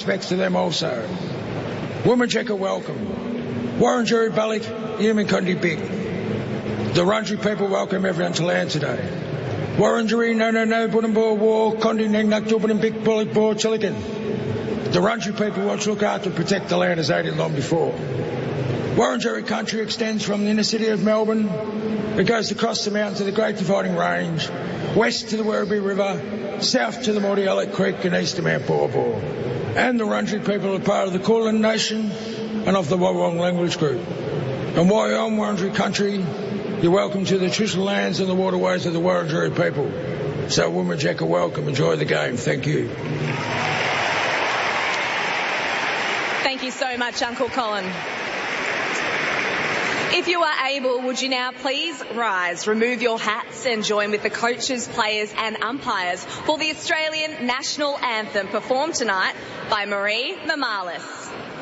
respects to them also. Woomajeka welcome. Wurundjeri Balik, Yuminkundi Big. The Wurundjeri people welcome everyone to land today. Wurundjeri no Buddhamboor War, Kondi Ningnak Jubin Big Bullet Boar Chilikan. The Wurundjeri people want to look after and protect the land as they did long before. Wurundjeri country extends from the inner city of Melbourne. It goes across the mountains of the Great Dividing Range, west to the Werribee River, south to the Mordialloc Creek and east to Mount Baw. And the Wurundjeri people are part of the Kulin Nation and of the Wurrung language group. And while you're on Wurundjeri country, you're welcome to the traditional lands and the waterways of the Wurundjeri people. So Woomajeka welcome, enjoy the game. Thank you. Thank you so much, Uncle Colin. If you are able, would you now please rise, remove your hats and join with the coaches, players and umpires for the Australian National Anthem performed tonight by Marie Mamalis.